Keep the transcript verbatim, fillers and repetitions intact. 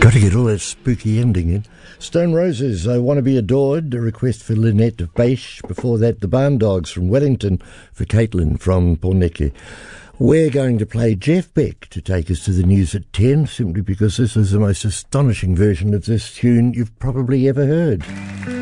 Got to get all that spooky ending in. Stone Roses, I Want to Be Adored, a request for Lynette Beisch. Before that, the Barn Dogs from Wellington for Caitlin from Pornicki. We're going to play Jeff Beck to take us to the news at ten, simply because this is the most astonishing version of this tune you've probably ever heard.